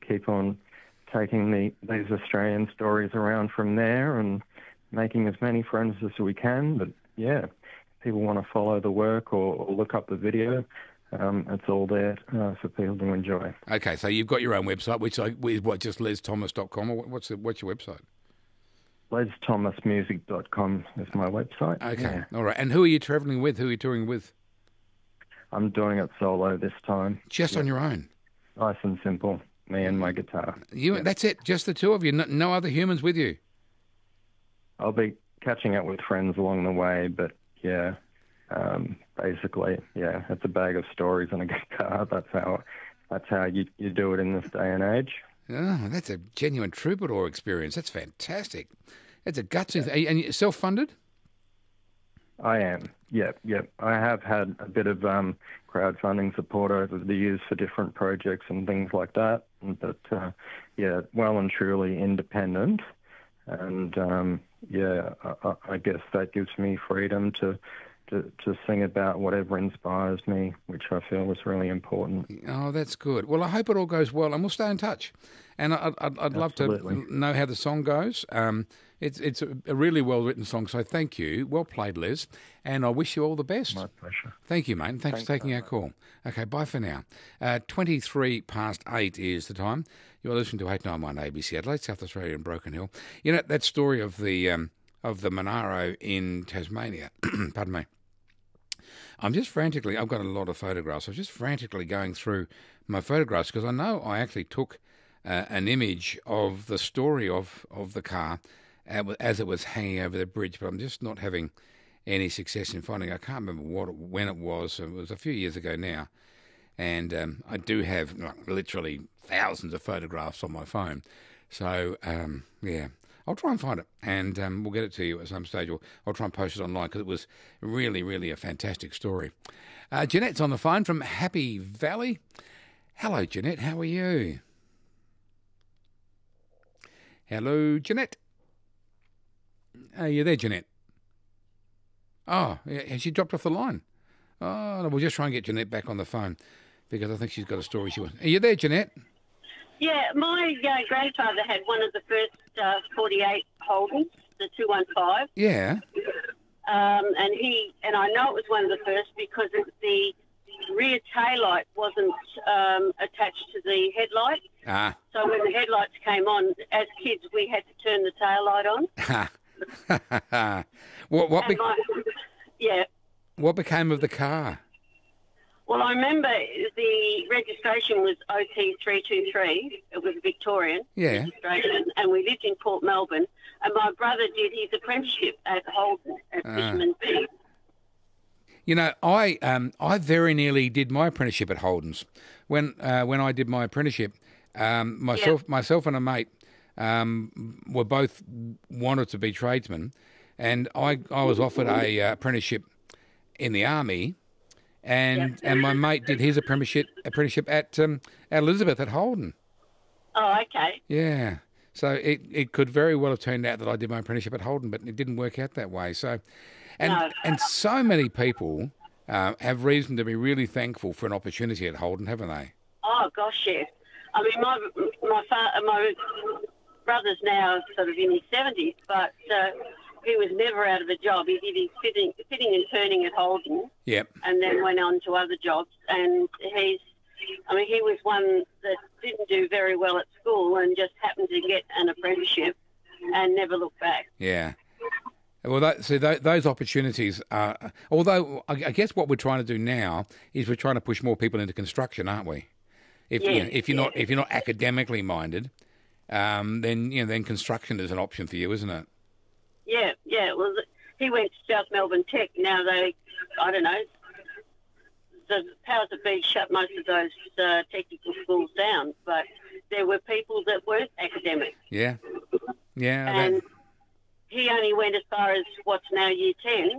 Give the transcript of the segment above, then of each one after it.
keep on taking these Australian stories around from there and making as many friends as we can. But yeah, if people want to follow the work or look up the video, it's all there for people to enjoy. Okay, so you've got your own website, which is what, just lesthomas.com, or what's your website? lesthomasmusic.com is my website. Okay, yeah. All right. And who are you travelling with? Who are you touring with? I'm doing it solo this time. Just on your own? Nice and simple, me and my guitar. That's it, just the two of you, no other humans with you? I'll be catching up with friends along the way, but yeah, basically, yeah, it's a bag of stories and a guitar. That's how you do it in this day and age. Oh, that's a genuine troubadour experience. That's fantastic. It's a gutsy thing. And you're self-funded? I am. Yep. I have had a bit of crowdfunding support over the years for different projects and things like that. But yeah, well and truly independent. And yeah, I guess that gives me freedom to sing about whatever inspires me, which I feel is really important. Oh, that's good. Well, I hope it all goes well, and we'll stay in touch. And I'd love to know how the song goes. It's a really well-written song, so thank you. Well played, Les, and I wish you all the best. My pleasure. Thank you, mate. Thanks for taking our call. Okay, bye for now. 8:23 is the time. You're listening to 891 ABC Adelaide, South Australia and Broken Hill. You know, that story of the Monaro in Tasmania, pardon me, I've got a lot of photographs. I'm just frantically going through my photographs because I know I actually took an image of the story of the car as it was hanging over the bridge, but I'm just not having any success in finding. I can't remember when it was. It was a few years ago now, and I do have literally thousands of photographs on my phone. So yeah, I'll try and find it, and we'll get it to you at some stage. I'll try and post it online because it was really, really a fantastic story. Jeanette's on the phone from Happy Valley. Hello, Jeanette. How are you? Hello, Jeanette. Are you there, Jeanette? Oh, has she dropped off the line? Oh, no, we'll just try and get Jeanette back on the phone because I think she's got a story she wants. Are you there, Jeanette? Yeah, my grandfather had one of the first 48 Holdens, the 215. Yeah. And I know it was one of the first because the rear taillight wasn't attached to the headlight. Ah. So when the headlights came on, as kids, we had to turn the taillight on. What became of the car? Well, I remember the registration was OT323. It was Victorian registration, and we lived in Port Melbourne. And my brother did his apprenticeship at Holden at Fisherman B. You know, I very nearly did my apprenticeship at Holden's. When I did my apprenticeship, myself and a mate were both wanted to be tradesmen, and I was offered a apprenticeship in the army. And my mate did his apprenticeship at Elizabeth at Holden. Oh, okay. Yeah. So it could very well have turned out that I did my apprenticeship at Holden, but it didn't work out that way. So, and so many people have reason to be really thankful for an opportunity at Holden, haven't they? Oh gosh, yes. I mean, my brother's now sort of in his 70s, but he was never out of a job. He did his fitting and turning at Holden. Yep. And then went on to other jobs. And he was one that didn't do very well at school and just happened to get an apprenticeship and never looked back. Yeah. Well, those opportunities are... Although, I guess what we're trying to do now is we're trying to push more people into construction, aren't we? If you're not academically minded, then construction is an option for you, isn't it? Yeah. Well, he went to South Melbourne Tech. Now I don't know, the powers that be shut most of those technical schools down, but there were people that weren't academic. Yeah. And he only went as far as what's now Year 10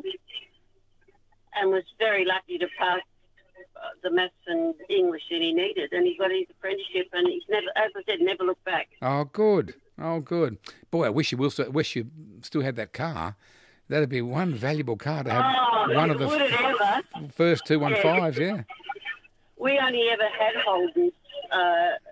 and was very lucky to pass the maths and English that he needed, and he got his apprenticeship, and he's never, as I said, never looked back. Oh, good. Boy, I wish you still had that car. That'd be one valuable car to have. One of the first 215s, yeah. We only ever had Holdens